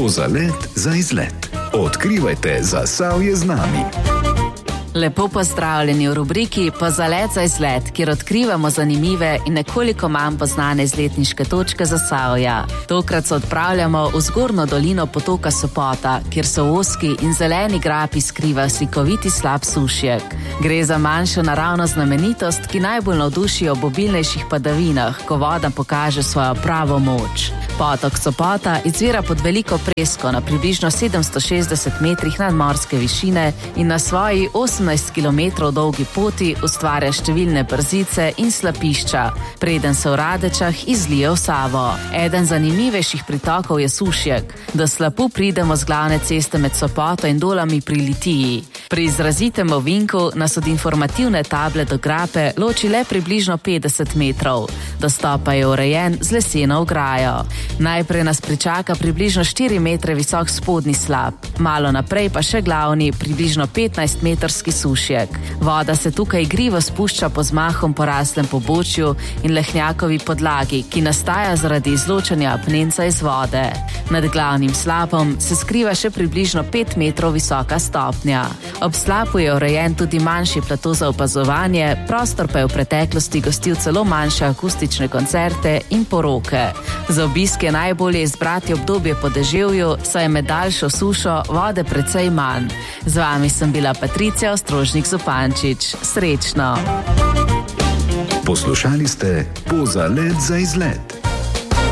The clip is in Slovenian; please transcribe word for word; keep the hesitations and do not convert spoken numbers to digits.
Pozalet za izlet. Odkrivajte Zasavje z nami. Lepo pozdravljeni v rubriki Pozalet za izlet, kjer odkrivamo zanimive in nekoliko manj poznane izletniške točke Zasavja. Tokrat se odpravljamo v zgornjo dolino potoka Sopota, kjer se v ozki in zeleni grapi skriva slikoviti slap Sušjek. Gre za manjšo naravno znamenitost, ki najbolj navduši ob obilnejših padavinah, ko voda pokaže svojo pravo moč. Potok Sopota izvira pod Veliko Presko na približno sedemsto šestdeset metrih nadmorske višine in na svoji osemnajst kilometrov dolgi poti ustvarja številne brzice in slapišča, preden se v Radečah izlije v Savo. Eden zanimivejših pritokov je Sušjek. Do slapu pridemo z glavne ceste med Sopoto in Dolami pri Litiji. Pri izrazitem ovinku nas od informativne table do grape loči le približno petdeset metrov. Dostop pa je urejen z leseno ograjo. Najprej nas pričaka približno štiri metre visok spodnji slap, malo naprej pa še glavni, približno petnajst metrski Sušjek. Voda se tukaj igrivo spušča po zmahom poraslem pobočju in lehnjakovi podlagi, ki nastaja zaradi izločanja apnenca iz vode. Nad glavnim slapom se skriva še približno pet metrov visoka stopnja. Ob slapu je urejen tudi manjši plato za opazovanje, prostor pa je v preteklosti gostil celo manjše akustične koncerte in poroke. Za obisk je najbolje izbrati obdobje po deževju, saj je med daljšo sušo vode precej manj. Z vami sem bila Patricija Ostrožnik-Zupančič. Srečno! Poslušali ste Pozalet za izlet.